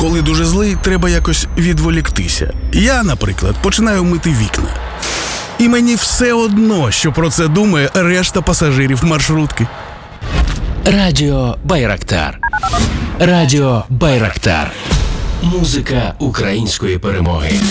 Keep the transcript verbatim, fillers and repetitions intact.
Коли дуже злий, треба якось відволіктися. Я, наприклад, починаю мити вікна. І мені все одно, що про це думає решта пасажирів маршрутки. Радіо Байрактар. Радіо Байрактар. Музика української перемоги.